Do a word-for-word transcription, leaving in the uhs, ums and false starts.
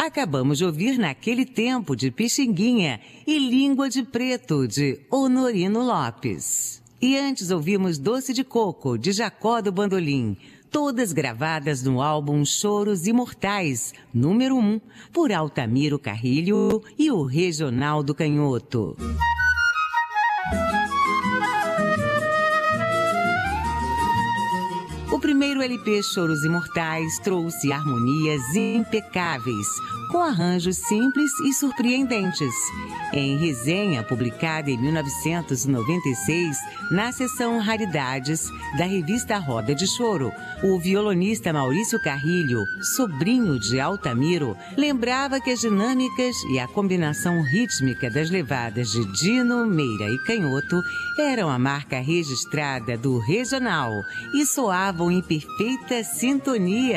Acabamos de ouvir Naquele Tempo, de Pixinguinha, e Língua de Preto, de Honorino Lopes. E antes ouvimos Doce de Coco, de Jacó do Bandolim, todas gravadas no álbum Choros Imortais, número um, por Altamiro Carrilho e o Regional do Canhoto. O primeiro L P Choros Imortais trouxe harmonias impecáveis, com arranjos simples e surpreendentes. Em resenha publicada em mil novecentos e noventa e seis, na seção Raridades da revista Roda de Choro, o violonista Maurício Carrilho, sobrinho de Altamiro, lembrava que as dinâmicas e a combinação rítmica das levadas de Dino, Meira e Canhoto eram a marca registrada do Regional e soavam em perfeita sintonia